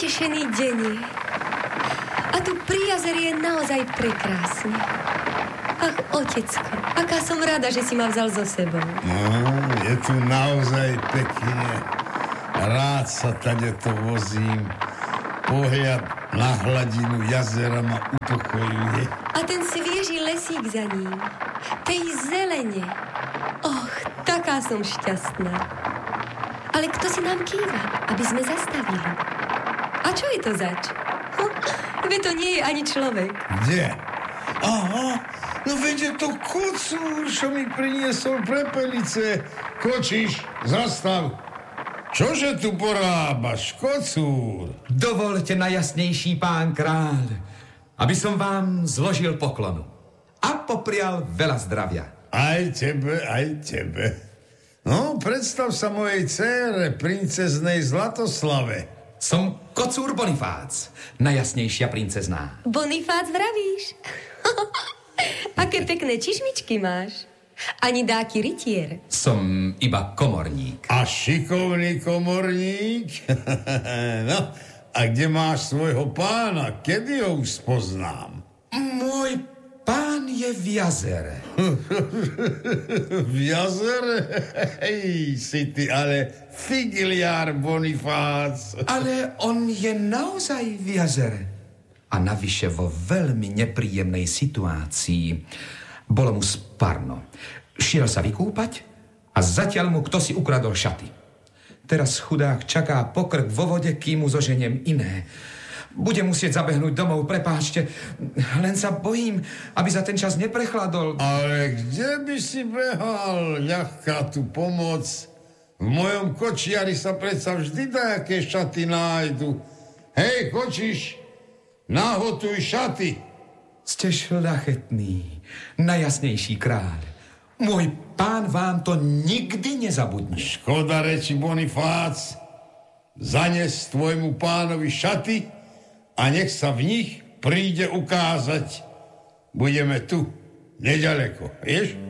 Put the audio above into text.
Zatešený deň je. A tu pri jazeri je naozaj prekrásne. Ach, otecko, aká som rada, že si ma vzal so sebou. No, je tu naozaj pekne. Rád sa tady to vozím. Pohľad na hladinu jazera ma upokojuje. A ten svieži lesík za ním. Tej zelene. Och, taká som šťastná. Ale kto si nám kýva, aby sme zastavili? A čo je to zač? Veď to nie je ani človek. Kde? Aha, no veď je to kocúr, čo mi priniesol prepelice. Kočiš, zastav. Čože tu porábaš, kocúr? Dovolte, najjasnejší pán kráľ, aby som vám zložil poklonu a poprial veľa zdravia. Aj tebe, aj tebe. No, predstav sa mojej dcére, princeznej Zlatoslave. Som kocúr Bonifác, najjasnejšia princezná. Bonifác vravíš? Aké pekné čižmičky máš. Ani dáky rytier. Som iba komorník. A šikovný komorník? No, a kde máš svojho pána? Kedy ho už spoznám? Môj pán je v jazere. V jazere? Hej, si ty ale figiliár, Bonifác. Ale on je naozaj v jazere. A navyše vo veľmi nepríjemnej situácii. Bolo mu spárno. Šiel sa vykúpať a zatiaľ mu kto si ukradol šaty. Teraz chudák čaká pokrk vo vode, kým mu zoženiem iné. Bude musieť zabehnúť domov, prepáčte. Len sa bojím, aby za ten čas neprechladol. Ale kde by si behal? Ľahká tu pomoc. V mojom kočiari sa predsa vždy dajaké šaty nájdu. Hej, kočiš, nahotuj šaty. Ste šľachetný, najjasnejší kráľ. Môj pán vám to nikdy nezabudne. Škoda reči, Bonifác. Zanes tvojmu pánovi šaty a nech sa v nich príde ukázať. Budeme tu, nedaleko, vieš?